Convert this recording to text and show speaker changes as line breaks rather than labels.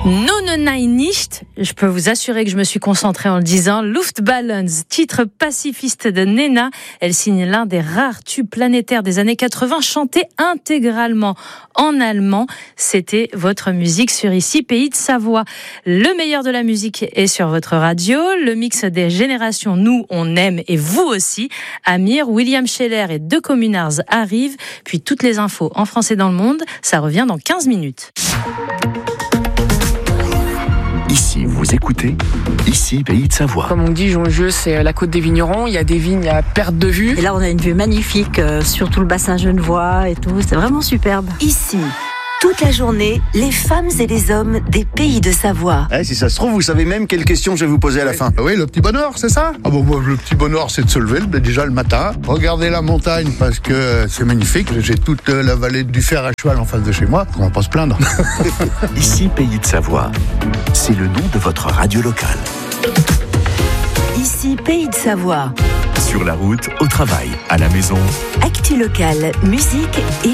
Nein nicht, je peux vous assurer que je me suis concentrée en le disant. Luftballons, titre pacifiste de Nena. Elle signe l'un des rares tubes planétaires des années 80, chanté intégralement en allemand. C'était votre musique sur Ici, Pays de Savoie. Le meilleur de la musique est sur votre radio. Le mix des générations, nous, on aime et vous aussi. Amir, William Scheller et deux communards arrivent. Puis toutes les infos en français dans le monde, ça revient dans 15 minutes.
Ici, vous écoutez Ici, Pays de Savoie.
Comme on dit, Jongieux, c'est la côte des vignerons. Il y a des vignes à perte de vue.
Et là, on a une vue magnifique sur tout le bassin genevois et tout. C'est vraiment superbe.
Ici, toute la journée, les femmes et les hommes des Pays de Savoie.
Si ça se trouve, vous savez même quelle question je vais vous poser à la fin.
Oui, le petit bonheur, c'est ça? Le petit bonheur, c'est de se lever déjà le matin, regarder la montagne parce que c'est magnifique. J'ai toute la vallée du Fer à cheval en face de chez moi. On va pas se plaindre.
Ici, Pays de Savoie. C'est le nom de votre radio locale.
Ici, Pays de Savoie.
Sur la route, au travail, à la maison.
Actu locale, musique et